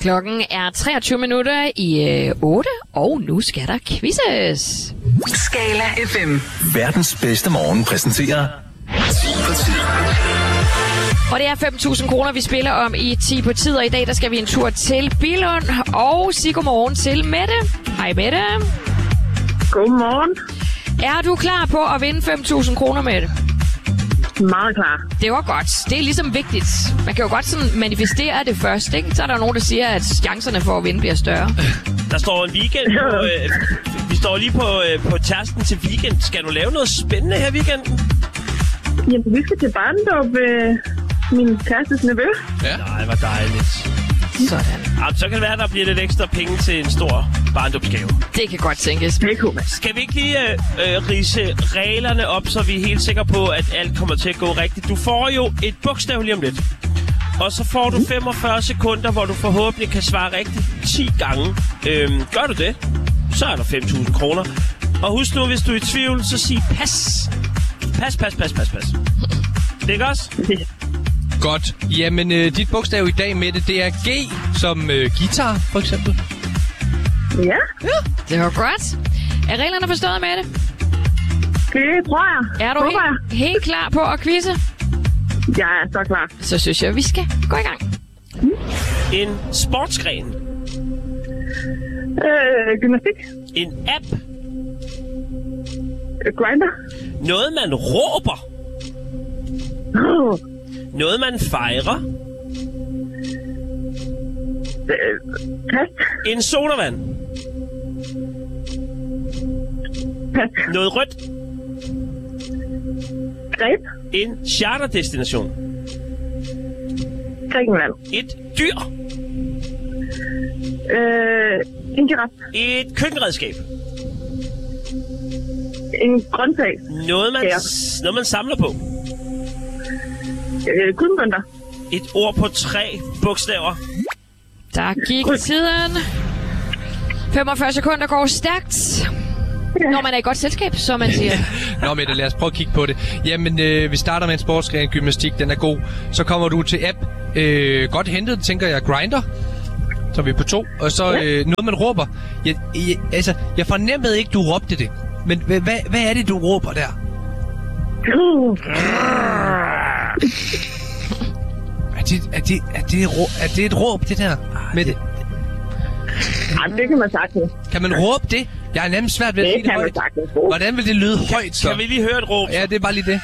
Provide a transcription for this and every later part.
Klokken er 23 minutter i 8, og nu skal der quizzes. Skala FM. Verdens bedste morgen præsenterer 10 på 10. Og det er 5.000 kroner, vi spiller om i 10 på tid, og i dag der skal vi en tur til Billund og sige godmorgen til Mette. Hej Mette. Godmorgen. Er du klar på at vinde 5.000 kroner, Mette? Meget klar. Det var godt. Det er ligesom vigtigt. Man kan jo godt sådan manifestere det først, ikke? Så er der nogen, der siger, at chancerne for at vinde bliver større. Der står en weekend på, vi står lige på tærsken til weekend. Skal du lave noget spændende her i weekenden? Jamen, vi skal til barndåb min kærestes nevø. Ja. Nej, hvor dejligt. Sådan. Så kan det være, at der bliver lidt ekstra penge til en stor barndåbsgave. Det kan godt tænkes. Skal vi ikke lige ridse reglerne op, så vi er helt sikre på, at alt kommer til at gå rigtigt? Du får jo et bogstav lige om lidt. Og så får du 45 sekunder, hvor du forhåbentlig kan svare rigtigt 10 gange. Gør du det, så er der 5.000 kroner. Og husk nu, hvis du er i tvivl, så sig pas. Pas. Det er ikke også? Godt. Jamen, dit bogstav i dag, Mette, det er G som guitar, for eksempel. Ja. Det var godt. Er reglerne forstået, Mette? Det tror jeg. Er du helt klar på at quizze? Jeg er så klar. Så synes jeg, vi skal gå i gang. En sportsgren. Gymnastik. En app. Grinder. Noget, man råber. Noget, man fejrer. Pas. En sodavand. Pas. Noget rødt. Greb. En charterdestination. Grækenland. Et dyr. En giraf. Et køkkenredskab. En grøntsag. Noget, man samler på. Guldmønter. Et ord på 3 bogstaver. Der gik tiden. 45 sekunder går stærkt. Når man er i godt selskab, så man siger. Nå, Mette, lad os prøve at kigge på det. Jamen, vi starter med en sportsgren, gymnastik, den er god. Så kommer du til app. Godt hentet, tænker jeg, grinder. Så er vi på 2. Og så noget, man råber. Jeg fornemmede ikke, du råbte det. Men hvad er det, du råber der? Er det et råb, det der? Mette? Jamen, det kan man sagtens. Kan man råbe det? Jeg er nemlig svært ved at sige det højt. Hvordan vil det lyde højt, så? Kan vi lige høre et råb? Ja, det er bare lige det.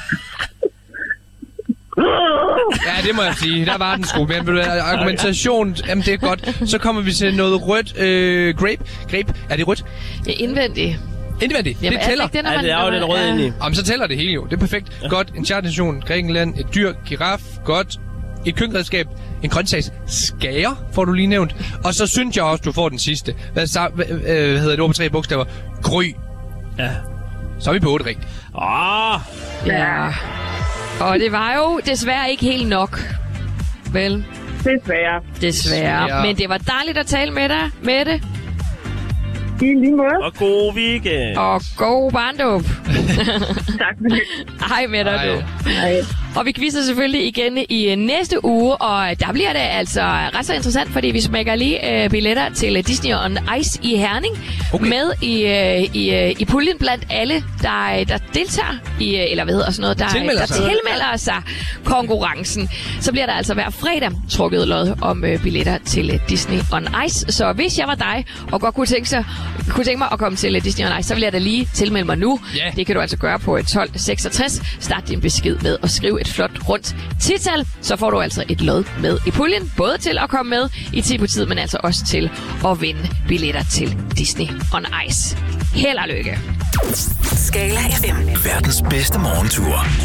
Ja, det må jeg sige. Der var den sgu. Men argumentation, jamen det er godt. Så kommer vi til noget rødt. Grape. Er det rødt? Det er indvendigt. Indvendigt. Jamen, det tæller. Det, ja, det er jo den røde inde i. Jamen, så tæller det hele jo. Det er perfekt. Ja. Godt. En charternation. Grækenland. Et dyr. Giraf. Godt. Et køkkenredskab. En grøntsags skære, får du lige nævnt. Og så synes jeg også, du får den sidste. Hvad hedder det ord på 3 bogstaver? Gry. Ja. Så er vi på 8 rigtigt. Ja. Og det var jo desværre ikke helt nok. Vel? Desværre. Men det var dejligt at tale med dig, Mette. I lige måde. Og god weekend. Og god barndåb. Tak for det. Hej med dig, du. Hej. Og vi quizzer selvfølgelig igen i næste uge, og der bliver det altså ret så interessant, fordi vi smækker lige billetter til Disney on Ice i Herning med i puljen blandt alle, der deltager i, eller hvad hedder sådan noget, der tilmelder sig konkurrencen. Så bliver der altså hver fredag trukket lod om billetter til Disney on Ice. Så hvis jeg var dig, og godt kunne tænke mig at komme til Disney on Ice, så vil jeg da lige tilmelde mig nu. Yeah. Det kan du altså gøre på 1266. Start din besked med at skrive et flot rundt tital, så får du altså et lod med i puljen, både til at komme med i 10 på tid, men altså også til at vinde billetter til Disney on Ice. Held og lykke. Skala FM. Verdens bedste morgentur.